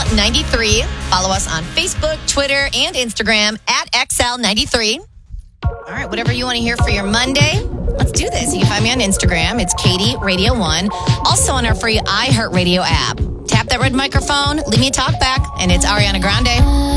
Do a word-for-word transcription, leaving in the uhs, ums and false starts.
ninety-three. Follow us on Facebook, Twitter, and Instagram at X L ninety-three. All right, whatever you want to hear for your Monday, let's do this. You can find me on Instagram. It's Katie Radio One. Also on our free iHeartRadio app. Tap that red microphone, leave me a talk back, and it's Ariana Grande.